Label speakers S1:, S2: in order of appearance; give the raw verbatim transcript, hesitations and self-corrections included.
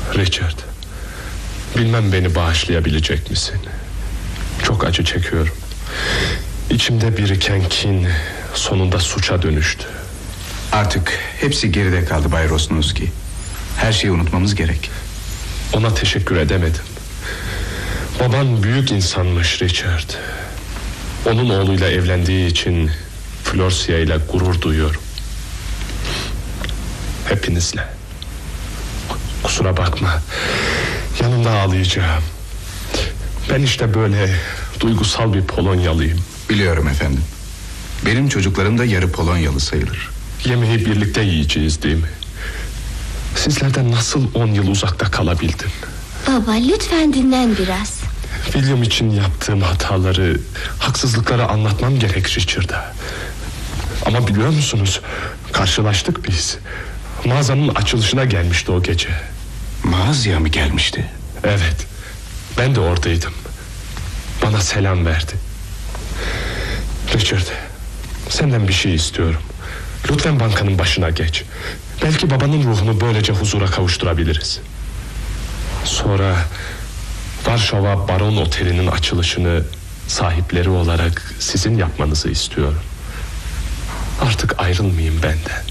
S1: Richard, bilmem beni bağışlayabilecek misin? Çok acı çekiyorum. İçimde biriken kin sonunda suça dönüştü.
S2: Artık hepsi geride kaldı Bay Rosnowski. Her şeyi unutmamız gerek.
S1: Ona teşekkür edemedim. Baban büyük insanmış Richard. Onun oğluyla evlendiği için Florsia ile gurur duyuyorum. Hepinizle. Kusura bakma, yanında ağlayacağım. Ben işte böyle duygusal bir Polonyalıyım.
S2: Biliyorum efendim. Benim çocuklarım da yarı Polonyalı sayılır.
S1: Yemeği birlikte yiyeceğiz değil mi? Sizlerden nasıl on yıl uzakta kalabildim?
S3: Baba lütfen dinlen biraz.
S1: William için yaptığım hataları, haksızlıkları anlatmam gerek Richard'a. Ama biliyor musunuz, karşılaştık biz. Mağazanın açılışına gelmişti o gece.
S2: Mağazaya mı gelmişti?
S1: Evet, ben de oradaydım. Bana selam verdi. Richard, senden bir şey istiyorum. Lütfen bankanın başına geç. Belki babanın ruhunu böylece huzura kavuşturabiliriz. Sonra Varşova Baron Oteli'nin açılışını sahipleri olarak sizin yapmanızı istiyorum. Artık ayrılmayın benden.